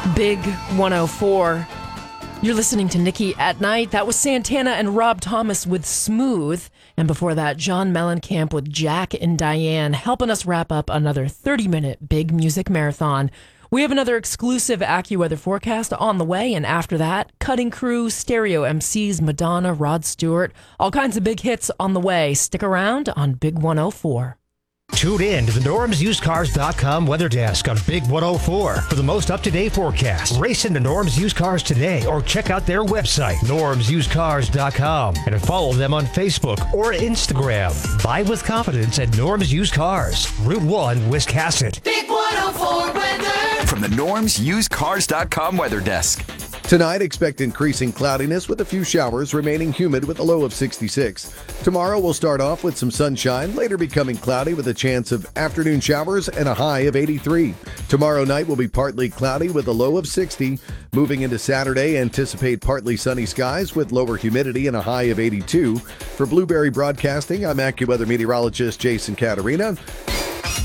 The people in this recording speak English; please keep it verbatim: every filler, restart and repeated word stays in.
Big one oh four. You're listening to Nikki at Night. That was Santana and Rob Thomas with Smooth. And before that, John Mellencamp with Jack and Diane, helping us wrap up another thirty-minute big music marathon. We have another exclusive AccuWeather forecast on the way. And after that, Cutting Crew, Stereo M Cs, Madonna, Rod Stewart, all kinds of big hits on the way. Stick around on Big one oh four. Tune in to the Norms Used Cars dot com weather desk on Big one oh four for the most up-to-date forecast. Race into Norms Used Cars today or check out their website, Norms Used Cars dot com, and follow them on Facebook or Instagram. Buy with confidence at Norms Used Cars, Route one, Wiscasset. Big one oh four weather from the Norms Used Cars dot com weather desk. Tonight, expect increasing cloudiness with a few showers, remaining humid with a low of sixty-six. Tomorrow, we'll start off with some sunshine, later becoming cloudy with a chance of afternoon showers and a high of eighty-three. Tomorrow night will be partly cloudy with a low of sixty. Moving into Saturday, anticipate partly sunny skies with lower humidity and a high of eighty-two. For Blueberry Broadcasting, I'm AccuWeather meteorologist Jason Caterina.